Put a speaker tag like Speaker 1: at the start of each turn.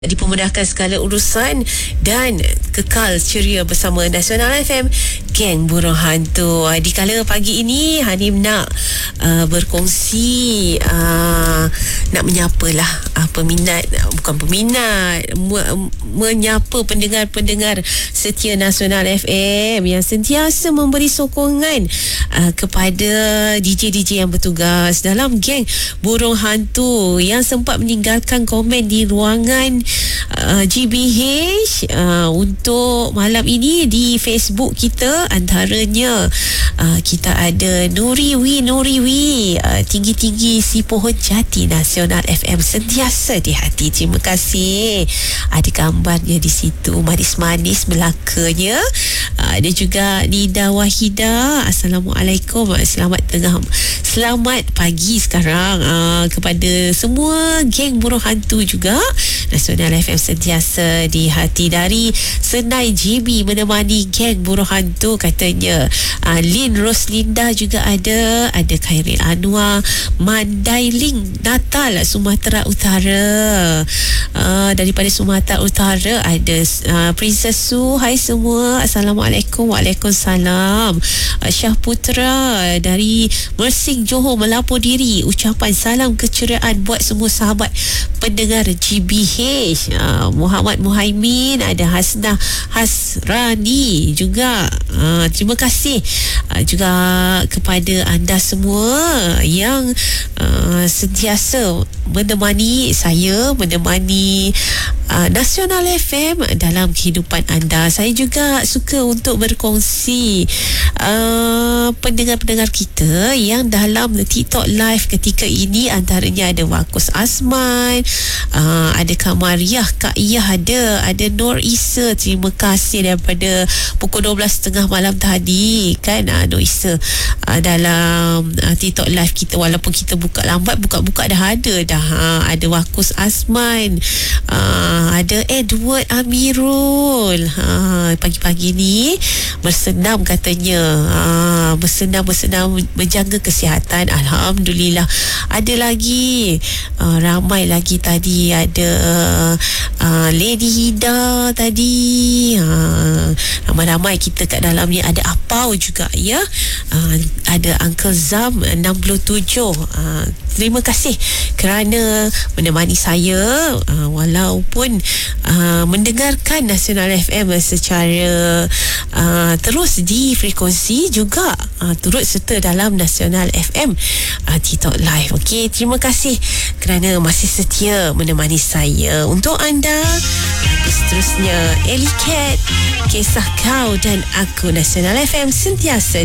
Speaker 1: Dipermudahkan segala urusan dan kekal ceria bersama Nasional FM, Geng Burung Hantu. Di kala pagi ini Hanim nak berkongsi, nak menyapalah menyapa pendengar-pendengar setia Nasional FM yang sentiasa memberi sokongan kepada DJ-DJ yang bertugas dalam Geng Burung Hantu yang sempat meninggalkan komen di ruangan GBH untuk malam ini di Facebook kita. Antaranya kita ada Nuriwi, tinggi-tinggi si pohon jati Nasional FM sentiasa di hati. Terima kasih. Ada gambarnya di situ, manis-manis belakanya. Ada juga Nida Wahida. Assalamualaikum, selamat pagi sekarang kepada semua Geng Burung Hantu juga. Nasional FM sentiasa di hati. Dari Senai JB menemani Geng Burung Hantu katanya. Lin Roslinda juga ada Khairil Anwar, Mandailing Natal, Sumatera Utara. Daripada Sumatera Utara ada Princess Su. Hai semua, Assalamualaikum. Waalaikumsalam. Syah Putra dari Mersing Johor melapor diri. Ucapan salam keceriaan buat semua sahabat pendengar GBH. Muhammad Muhaimin, ada Hasnah Hasrani juga. Terima kasih juga kepada anda semua yang sentiasa menemani saya, menemani Nasional FM dalam kehidupan anda. Saya juga suka untuk berkongsi pendengar-pendengar kita yang dalam TikTok live ketika ini. Antaranya ada Wakus Asman, ada Kak Mariah, Kak Iyah, ada Nur Isa. Terima kasih daripada pukul 12.30 malam tadi kan, Nur Isa dalam TikTok live kita. Walaupun kita buka lambat, buka-buka dah ada Wakus Asman, ada Edward Amirul. Pagi-pagi ni bersenam katanya, bersenam menjaga kesihatan. Alhamdulillah. Ada lagi ramai lagi tadi. Ada Lady Hida tadi. Ramai-ramai kita kat dalam ni. Ada Apau juga ya. Ada Uncle Zam 67. Terima kasih kerana menemani saya walaupun mendengarkan Nasional FM secara terus di frekuensi, juga turut serta dalam Nasional FM TikTok live. Okey, terima kasih kerana masih setia menemani saya. Untuk anda seterusnya, Ellie Cat, Kisah Kau dan Aku. Nasional FM sentiasa